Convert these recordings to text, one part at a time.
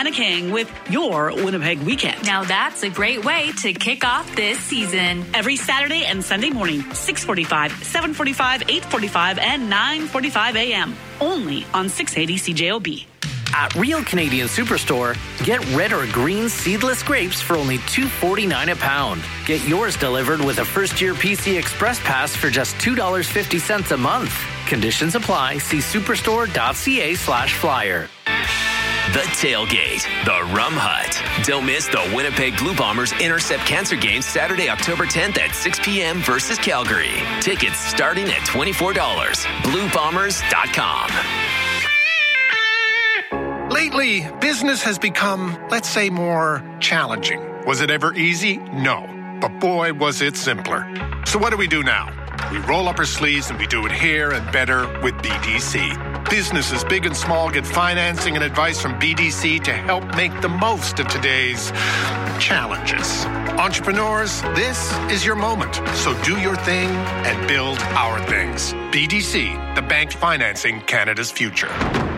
Anna King with your Winnipeg Weekend. Now that's a great way to kick off this season. Every Saturday and Sunday morning, 6:45, 7:45, 8:45, and 9:45 a.m. Only on 680 CJOB. At Real Canadian Superstore, get red or green seedless grapes for only $2.49 a pound. Get yours delivered with a first-year PC Express Pass for just $2.50 a month. Conditions apply. See superstore.ca/flyer. The Tailgate, the Rum Hut. Don't miss the Winnipeg Blue Bombers Intercept Cancer Games Saturday, October 10th at 6 p.m. versus Calgary. Tickets starting at $24. BlueBombers.com. Lately, business has become, let's say, more challenging. Was it ever easy? No. But boy, was it simpler. So what do we do now? We roll up our sleeves and we do it here and better with BDC. Businesses big and small get financing and advice from BDC to help make the most of today's challenges. Entrepreneurs, this is your moment. So do your thing and build our things. BDC, the bank financing Canada's future.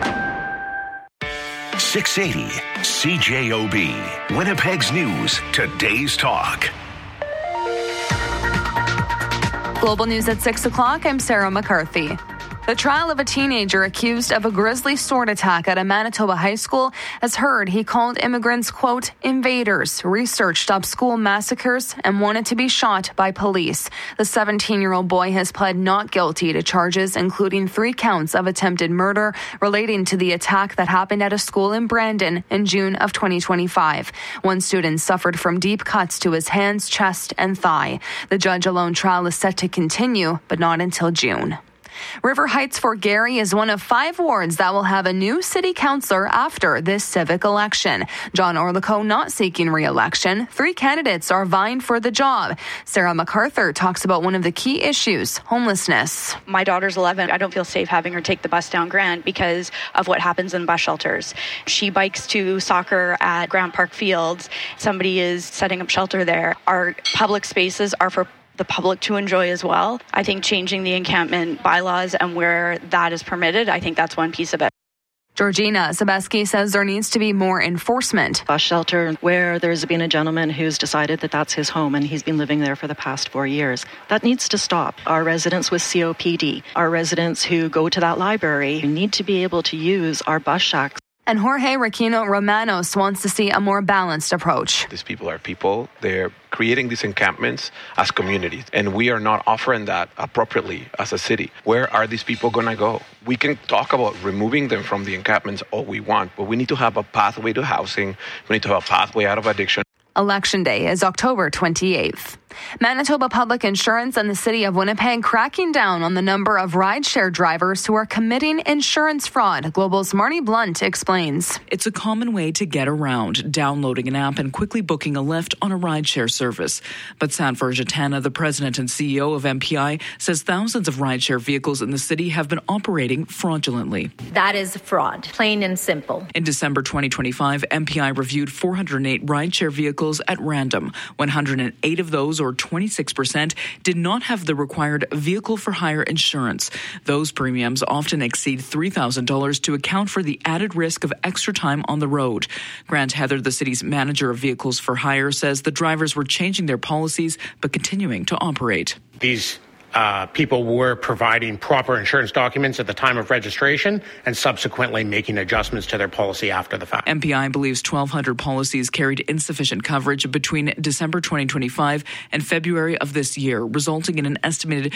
680 CJOB, Winnipeg's News, today's talk. Global News at 6 o'clock. I'm Sarah McCarthy. The trial of a teenager accused of a grisly sword attack at a Manitoba high school has heard he called immigrants, quote, invaders, researched up school massacres, and wanted to be shot by police. The 17-year-old boy has pled not guilty to charges, including 3 counts of attempted murder relating to the attack that happened at a school in Brandon in June of 2025. One student suffered from deep cuts to his hands, chest, and thigh. The judge-alone trial is set to continue, but not until June. River Heights Fort Garry is one of 5 wards that will have a new city councillor after this civic election. John Orlico not seeking re-election. 3 candidates are vying for the job. Sarah MacArthur talks about one of the key issues, homelessness. My daughter's 11. I don't feel safe having her take the bus down Grant because of what happens in bus shelters. She bikes to soccer at Grant Park Fields. Somebody is setting up shelter there. Our public spaces are for the public to enjoy as well. I think changing the encampment bylaws and where that is permitted, I think that's one piece of it. Georgina Sebeski says there needs to be more enforcement. A shelter where there's been a gentleman who's decided that that's his home and he's been living there for the past 4 years. That needs to stop. Our residents with COPD, our residents who go to that library need to be able to use our bus shacks. And Jorge Requino Romanos wants to see a more balanced approach. These people are people. They're creating these encampments as communities, and we are not offering that appropriately as a city. Where are these people going to go? We can talk about removing them from the encampments all we want, but we need to have a pathway to housing. We need to have a pathway out of addiction. Election Day is October 28th. Manitoba Public Insurance and the City of Winnipeg cracking down on the number of rideshare drivers who are committing insurance fraud. Global's Marnie Blunt explains. It's a common way to get around, downloading an app and quickly booking a lift on a rideshare service. But Sanford Jatana, the president and CEO of MPI, says thousands of rideshare vehicles in the city have been operating fraudulently. That is fraud, plain and simple. In December 2025, MPI reviewed 408 rideshare vehicles at random. 108 of those, or 26%, did not have the required vehicle for hire insurance. Those premiums often exceed $3,000 to account for the added risk of extra time on the road. Grant Heather, the city's manager of vehicles for hire, says the drivers were changing their policies but continuing to operate. These people were providing proper insurance documents at the time of registration and subsequently making adjustments to their policy after the fact. MPI believes 1,200 policies carried insufficient coverage between December 2025 and February of this year, resulting in an estimated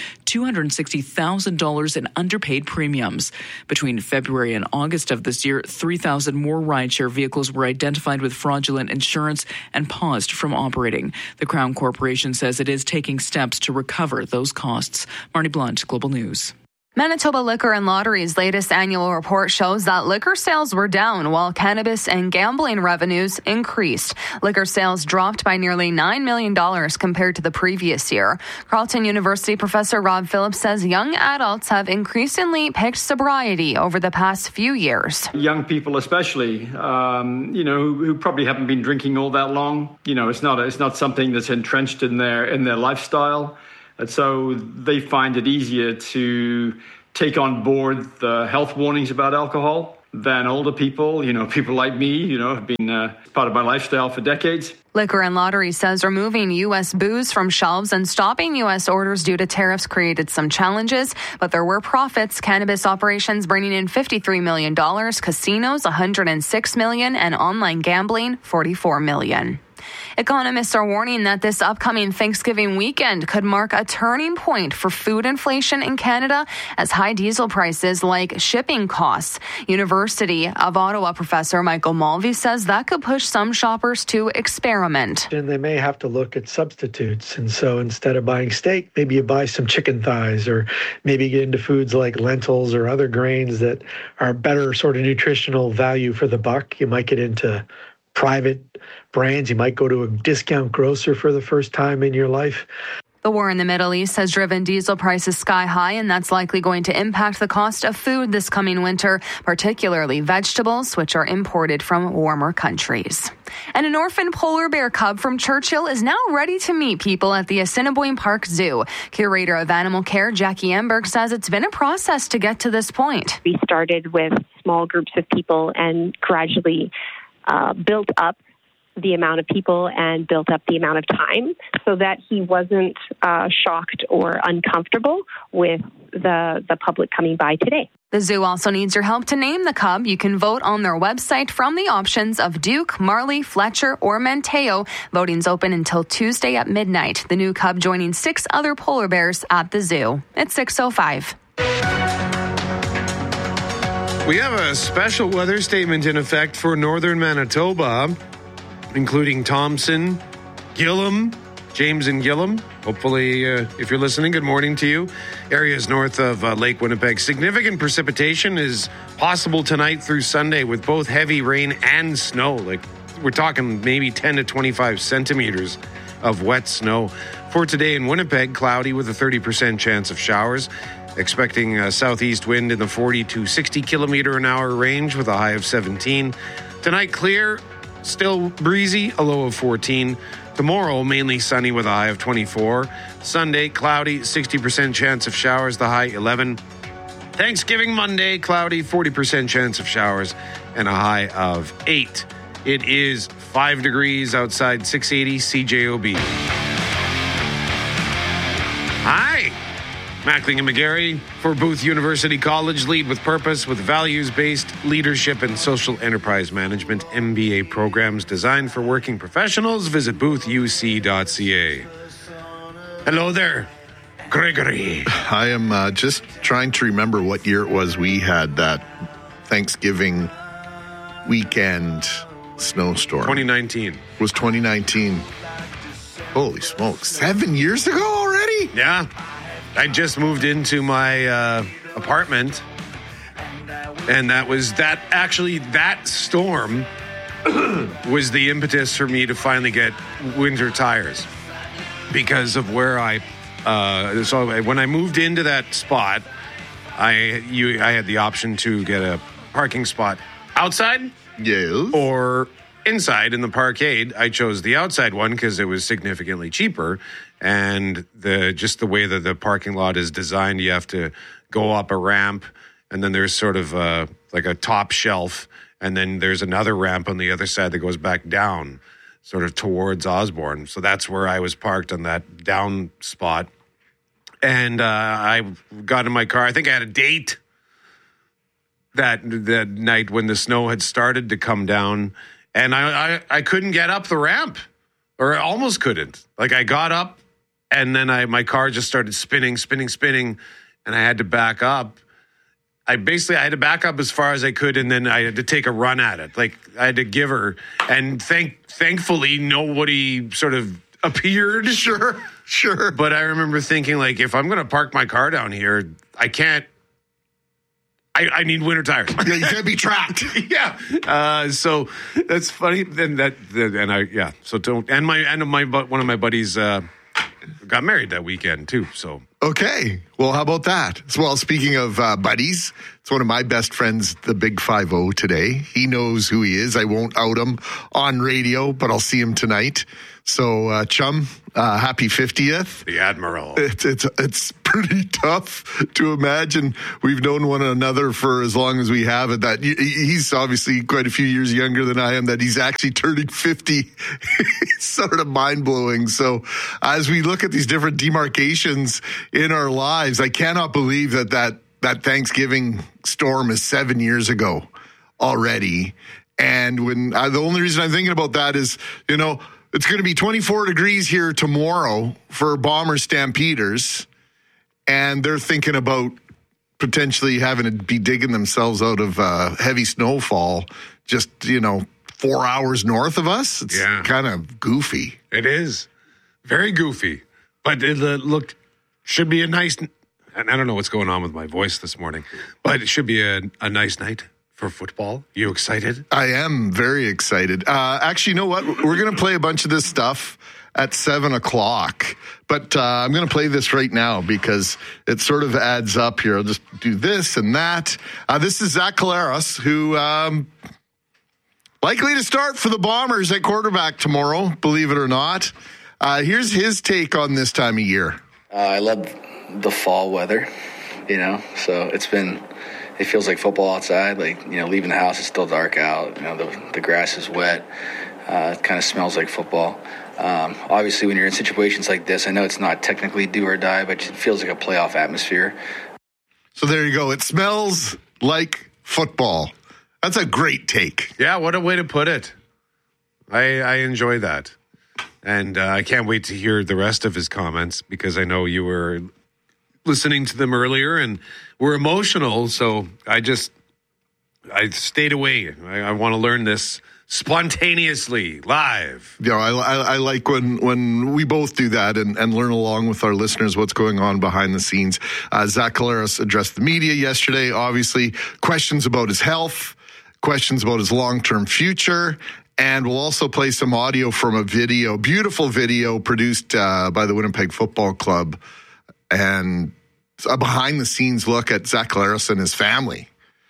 $260,000 in underpaid premiums. Between February and August of this year, 3,000 more rideshare vehicles were identified with fraudulent insurance and paused from operating. The Crown Corporation says it is taking steps to recover those costs. Marnie Blunt, Global News. Manitoba Liquor and Lottery's latest annual report shows that liquor sales were down while cannabis and gambling revenues increased. Liquor sales dropped by nearly $9 million compared to the previous year. Carleton University professor Rob Phillips says young adults have increasingly picked sobriety over the past few years. Young people especially, who probably haven't been drinking all that long. It's not something that's entrenched in their lifestyle. And so they find it easier to take on board the health warnings about alcohol. than older people. People like me, have been part of my lifestyle for decades. Liquor and Lottery says removing U.S. booze from shelves and stopping U.S. orders due to tariffs created some challenges, but there were profits. Cannabis operations bringing in $53 million, casinos $106 million, and online gambling $44 million. Economists are warning that this upcoming Thanksgiving weekend could mark a turning point for food inflation in Canada as high diesel prices like shipping costs. University of Ottawa professor Michael Mulvey says that could push some shoppers to experiment. And they may have to look at substitutes. And so instead of buying steak, maybe you buy some chicken thighs, or maybe get into foods like lentils or other grains that are better sort of nutritional value for the buck. You might get into private brands. You might go to a discount grocer for the first time in your life. The war in the Middle East has driven diesel prices sky high, and that's likely going to impact the cost of food this coming winter, particularly vegetables, which are imported from warmer countries. And an orphan polar bear cub from Churchill is now ready to meet people at the Assiniboine Park Zoo. Curator of Animal Care, Jackie Emberg, says it's been a process to get to this point. We started with small groups of people and gradually built up the amount of people and built up the amount of time so that he wasn't shocked or uncomfortable with the public coming by today. The zoo also needs your help to name the cub. You can vote on their website from the options of Duke, Marley, Fletcher, or Mateo. Voting's open until Tuesday at midnight. The new cub joining 6 other polar bears at the zoo. It's 6:05. We have a special weather statement in effect for northern Manitoba, including Thompson, Gillam, James and Gillam. Hopefully, if you're listening, good morning to you. Areas north of Lake Winnipeg. Significant precipitation is possible tonight through Sunday with both heavy rain and snow. Like, we're talking maybe 10 to 25 centimeters of wet snow. For today in Winnipeg, cloudy with a 30% chance of showers. Expecting a southeast wind in the 40 to 60 kilometer an hour range with a high of 17. Tonight, clear, still breezy, a low of 14. Tomorrow, mainly sunny with a high of 24. Sunday, cloudy, 60% chance of showers, the high 11. Thanksgiving Monday, cloudy, 40% chance of showers, and a high of 8. It is 5 degrees outside, 680 CJOB. Hi. Mackling and McGarry for Booth University College. Lead with purpose with values-based leadership and social enterprise management MBA programs designed for working professionals. Visit boothuc.ca. Hello there, Gregory. I am just trying to remember what year it was we had that Thanksgiving weekend snowstorm. 2019. It was 2019. Holy smokes. 7 years ago already? Yeah. I just moved into my apartment, and that storm was the impetus for me to finally get winter tires because of where so when I moved into that spot, I had the option to get a parking spot outside, yes, or inside in the parkade. I chose the outside one because it was significantly cheaper. And the way that the parking lot is designed, you have to go up a ramp, and then there's sort of like a top shelf, and then there's another ramp on the other side that goes back down, sort of towards Osborne. So that's where I was parked on that down spot. And I got in my car. I think I had a date that night when the snow had started to come down, and I couldn't get up the ramp, or I almost couldn't. Like, I got up, and then my car just started spinning, and I had to back up. I had to back up as far as I could, and then I had to take a run at it. Like, I had to give her, and thankfully nobody sort of appeared. Sure. But I remember thinking, like, if I'm going to park my car down here, I can't. I need winter tires. Yeah, you can't be tracked. Yeah. So that's funny. One of my buddies got married that weekend too. So okay. Well, how about that? Well, speaking of buddies, it's one of my best friends, the Big 5-0 today. He knows who he is. I won't out him on radio, but I'll see him tonight. So, chum, happy 50th. The Admiral. It's pretty tough to imagine. We've known one another for as long as we have. That he's obviously quite a few years younger than I am. That he's actually turning 50, it's sort of mind blowing. So as we look at these different demarcations in our lives, I cannot believe that Thanksgiving storm is 7 years ago already. And when the only reason I'm thinking about that is, it's going to be 24 degrees here tomorrow for Bombers Stampeders, and they're thinking about potentially having to be digging themselves out of heavy snowfall just, 4 hours north of us. It's kind of goofy. It is. Very goofy. But it should be a nice, and I don't know what's going on with my voice this morning, but it should be a nice night for football. You excited? I am very excited. Actually, you know what? We're going to play a bunch of this stuff at 7 o'clock, but I'm going to play this right now because it sort of adds up here. I'll just do this and that. This is Zach Collaros, who likely to start for the Bombers at quarterback tomorrow, believe it or not. Here's his take on this time of year. I love the fall weather, so it feels like football outside. Leaving the house, it's still dark out. The grass is wet. It kind of smells like football. Obviously, when you're in situations like this, I know it's not technically do or die, but it feels like a playoff atmosphere. So there you go. It smells like football. That's a great take. Yeah, what a way to put it. I enjoy that. And I can't wait to hear the rest of his comments because I know you were listening to them earlier and were emotional. So I stayed away. I want to learn this spontaneously, live. I like when we both do that and learn along with our listeners what's going on behind the scenes. Zach Collaros addressed the media yesterday, obviously. Questions about his health, questions about his long-term future, and we'll also play some audio from a video, beautiful video produced by the Winnipeg Football Club, and a behind-the-scenes look at Zach Collaros and his family.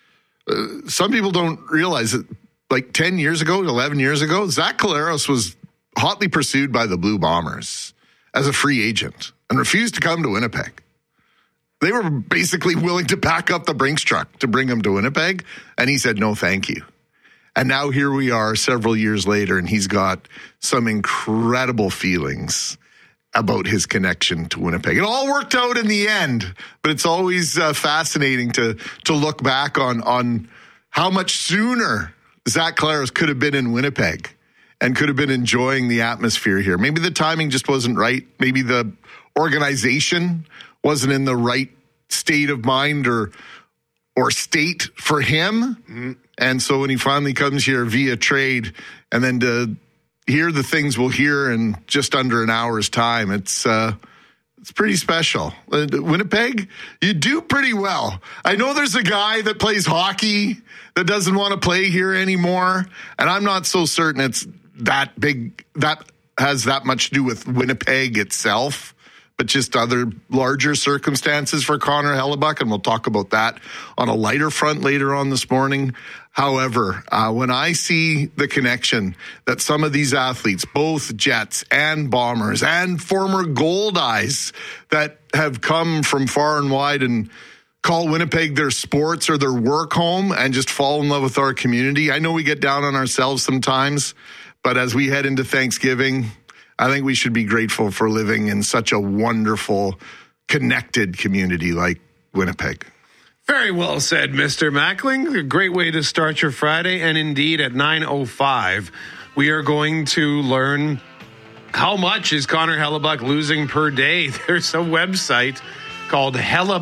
Some people don't realize that, 10 years ago, 11 years ago, Zach Collaros was hotly pursued by the Blue Bombers as a free agent and refused to come to Winnipeg. They were basically willing to pack up the Brinks truck to bring him to Winnipeg, and he said, no, thank you. And now here we are several years later, and he's got some incredible feelings about his connection to Winnipeg. It all worked out in the end, but it's always fascinating to look back on how much sooner Zach Collaros could have been in Winnipeg and could have been enjoying the atmosphere here. Maybe the timing just wasn't right. Maybe the organization wasn't in the right state of mind or state for him. Mm-hmm. And so when he finally comes here via trade and then to hear the things we'll hear in just under an hour's time, it's pretty special. Winnipeg, you do pretty well. I know there's a guy that plays hockey that doesn't want to play here anymore, and I'm not so certain it's that big, that has that much to do with Winnipeg itself, but just other larger circumstances for Connor Hellebuyck, and we'll talk about that on a lighter front later on this morning. However, when I see the connection that some of these athletes, both Jets and Bombers and former Gold Eyes that have come from far and wide and call Winnipeg their sports or their work home and just fall in love with our community. I know we get down on ourselves sometimes, but as we head into Thanksgiving, I think we should be grateful for living in such a wonderful, connected community like Winnipeg. Very well said, Mr. Mackling. A great way to start your Friday. And indeed, at 9:05, we are going to learn how much is Connor Hellebuyck losing per day. There's a website called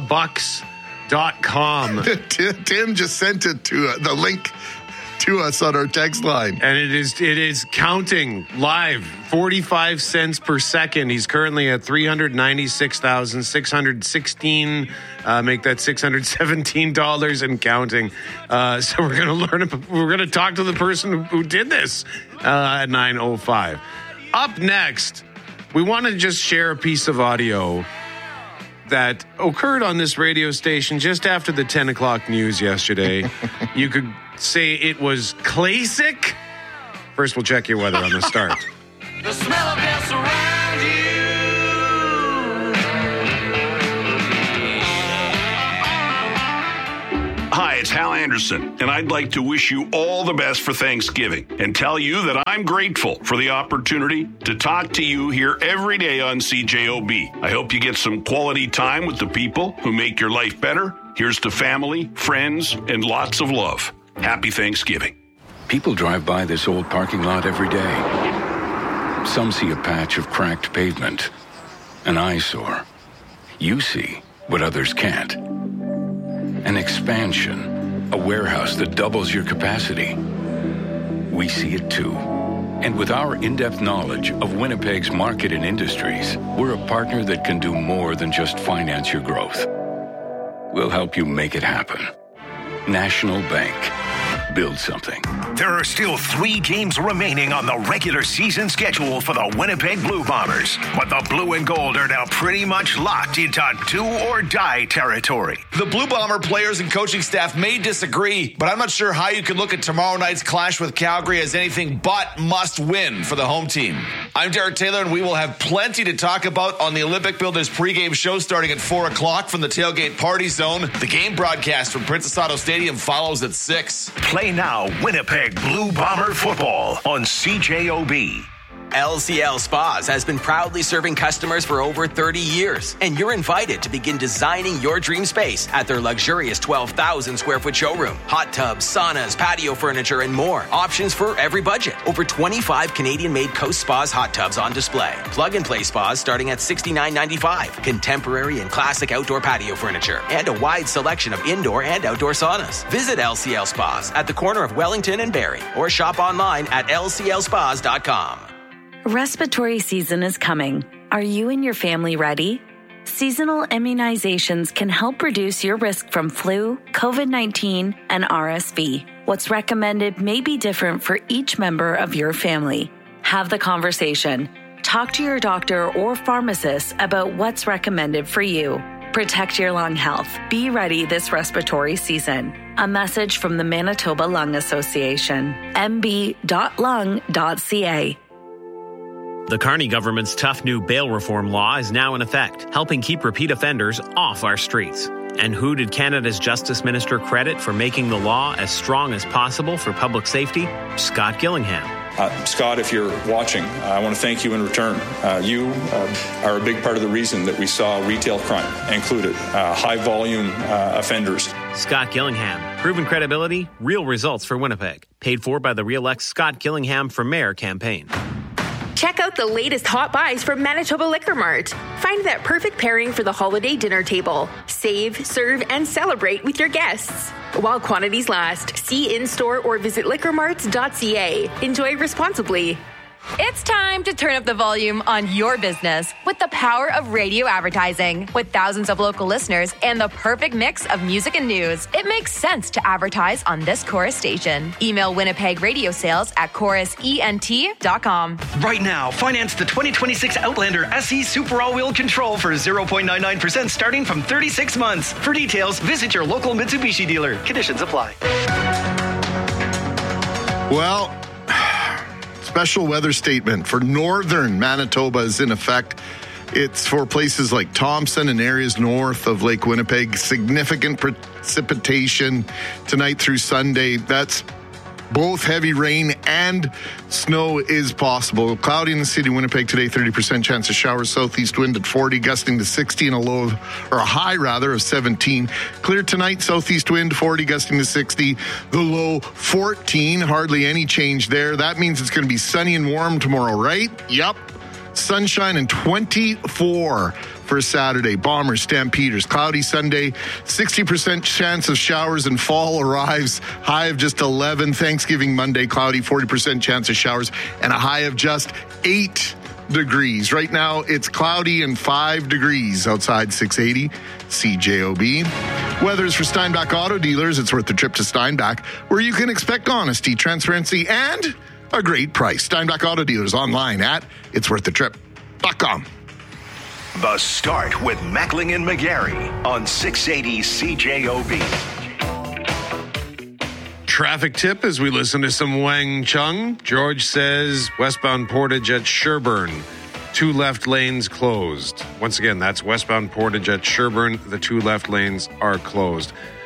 Hellebucks.com. Tim just sent it to the link to us on our text line. And it is counting live, 45 cents per second. He's currently at 396,616, make that $617 and counting. So we're going to talk to the person who did this at 9:05. Up next, we want to just share a piece of audio that occurred on this radio station just after the 10 o'clock news yesterday. You could say it was classic. First, we'll check your weather on the start. The smell of death around you. Hal Anderson, and I'd like to wish you all the best for Thanksgiving and tell you that I'm grateful for the opportunity to talk to you here every day on CJOB. I hope you get some quality time with the people who make your life better. Here's to family, friends, and lots of love. Happy Thanksgiving. People drive by this old parking lot every day. Some see a patch of cracked pavement, an eyesore. You see what others can't. An expansion, a warehouse that doubles your capacity. We see it too. And with our in-depth knowledge of Winnipeg's market and industries, we're a partner that can do more than just finance your growth. We'll help you make it happen. National Bank. Build something. There are still 3 games remaining on the regular season schedule for the Winnipeg Blue Bombers, but the blue and gold are now pretty much locked into do-or-die territory. The Blue Bomber players and coaching staff may disagree, but I'm not sure how you can look at tomorrow night's clash with Calgary as anything but must-win for the home team. I'm Derek Taylor, and we will have plenty to talk about on the Olympic Builders pregame show starting at 4 o'clock from the Tailgate Party Zone. The game broadcast from Princess Auto Stadium follows at 6. Play now Winnipeg Blue Bomber football on CJOB. LCL Spas has been proudly serving customers for over 30 years, and you're invited to begin designing your dream space at their luxurious 12,000 square foot showroom. Hot tubs, saunas, patio furniture, and more. Options for every budget. Over 25 Canadian-made Coast Spas hot tubs on display. Plug-and-play spas starting at $69.95. Contemporary and classic outdoor patio furniture, and a wide selection of indoor and outdoor saunas. Visit LCL Spas at the corner of Wellington and Barrie, or shop online at lclspas.com. Respiratory season is coming. Are you and your family ready? Seasonal immunizations can help reduce your risk from flu, COVID-19, and RSV. What's recommended may be different for each member of your family. Have the conversation. Talk to your doctor or pharmacist about what's recommended for you. Protect your lung health. Be ready this respiratory season. A message from the Manitoba Lung Association. mb.lung.ca. The Carney government's tough new bail reform law is now in effect, helping keep repeat offenders off our streets. And who did Canada's Justice Minister credit for making the law as strong as possible for public safety? Scott Gillingham. Scott, if you're watching, I want to thank you in return. You are a big part of the reason that we saw retail crime included, high-volume offenders. Scott Gillingham. Proven credibility, real results for Winnipeg. Paid for by the Re-elect Scott Gillingham for Mayor campaign. Check out the latest hot buys from Manitoba Liquor Mart. Find that perfect pairing for the holiday dinner table. Save, serve, and celebrate with your guests. While quantities last, see in-store or visit liquormarts.ca. Enjoy responsibly. It's time to turn up the volume on your business with the power of radio advertising. With thousands of local listeners and the perfect mix of music and news, it makes sense to advertise on this Chorus station. Email Winnipeg Radio Sales at chorusent.com. Right now, finance the 2026 Outlander SE Super All-Wheel Control for 0.99% starting from 36 months. For details, visit your local Mitsubishi dealer. Conditions apply. Well, special weather statement for northern Manitoba is in effect. It's for places like Thompson and areas north of Lake Winnipeg. Significant precipitation tonight through Sunday. That's both heavy rain and snow is possible. Cloudy in the city of Winnipeg today, 30% chance of showers. Southeast wind at 40, gusting to 60 and a high of 17. Clear tonight, southeast wind 40, gusting to 60. The low 14, hardly any change there. That means it's going to be sunny and warm tomorrow, right? Yep. Sunshine and 24 for Saturday. Bombers, Stampeders. Cloudy Sunday, 60% chance of showers and fall arrives. High of just 11. Thanksgiving Monday, cloudy, 40% chance of showers and a high of just 8 degrees. Right now, it's cloudy and 5 degrees outside 680 CJOB. Weather's for Steinbach Auto Dealers. It's worth the trip to Steinbach, where you can expect honesty, transparency, and a great price. Steinbach Auto Dealers online at itsworththetrip.com. The Start with Mackling and McGarry on 680 CJOB. Traffic tip as we listen to some Wang Chung. George says westbound Portage at Sherbourne. 2 left lanes closed. Once again, that's westbound Portage at Sherbourne. The 2 left lanes are closed.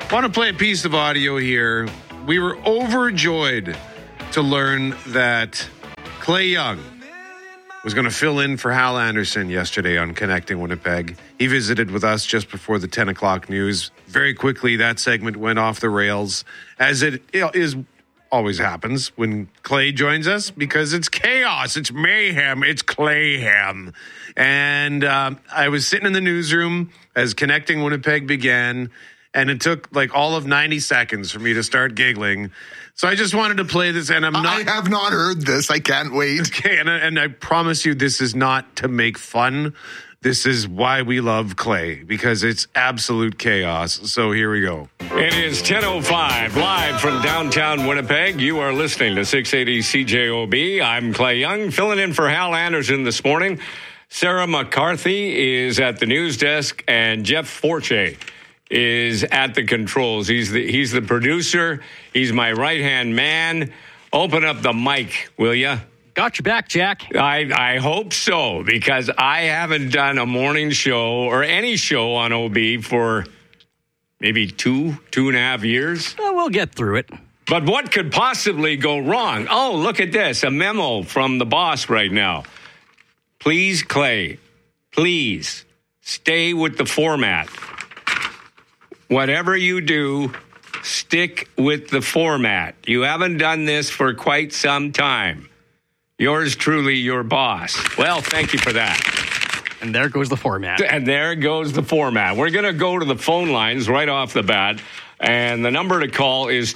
Want to play a piece of audio here. We were overjoyed to learn that Clay Young was going to fill in for Hal Anderson yesterday on Connecting Winnipeg. He visited with us just before the 10 o'clock news. Very quickly, that segment went off the rails, as it is always happens when Clay joins us, because it's chaos, it's mayhem, it's Clayham. And I was sitting in the newsroom as Connecting Winnipeg began, and it took like all of 90 seconds for me to start giggling. So I just wanted to play this, and I have not heard this. I can't wait. Okay, and I promise you, this is not to make fun. This is why we love Clay, because it's absolute chaos. So here we go. It is 10:05, live from downtown Winnipeg. You are listening to 680 CJOB. I'm Clay Young, filling in for Hal Anderson this morning. Sarah McCarthy is at the news desk, and Jeff Forche is at the controls. He's the producer. He's my right-hand man. Open up the mic, will you? Got your back, Jack. I hope so, because I haven't done a morning show or any show on OB for maybe two and a half years. Well, we'll get through it. But what could possibly go wrong? Oh, look at this. A memo from the boss right now. Please, Clay, please stay with the format. Whatever you do, stick with the format. You haven't done this for quite some time. Yours truly, your boss. Well, thank you for that. And there goes the format. And there goes the format. We're going to go to the phone lines right off the bat. And the number to call is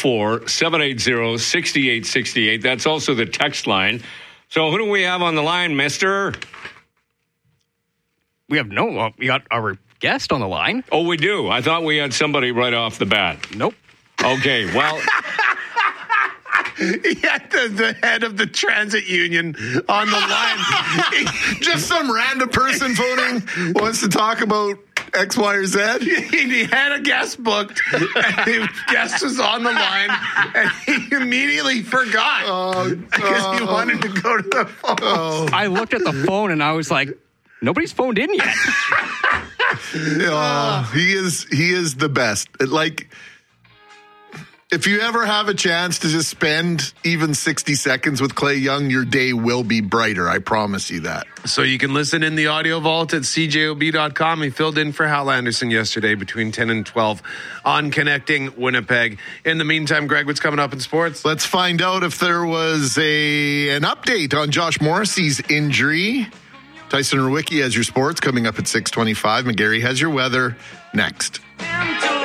204-780-6868. That's also the text line. So who do we have on the line, mister? We got our guest on the line. Oh, we do? I thought we had somebody right off the bat. Nope. Okay, well... He had the head of the transit union on the line. Just some random person phoning wants to talk about X, Y, or Z. He had a guest booked, and the guest was on the line, and he immediately forgot because he wanted to go to the phone. I looked at the phone, and I was like, nobody's phoned in yet. He is the best. If you ever have a chance to just spend even 60 seconds with Clay Young, your day will be brighter. I promise you that. So you can listen in the audio vault at cjob.com. He filled in for Hal Anderson yesterday between 10 and 12 on Connecting Winnipeg. In the meantime, Greg, what's coming up in sports? Let's find out if there was an update on Josh Morrissey's injury. Tyson Rewicki has your sports coming up at 6:25. McGarry has your weather next.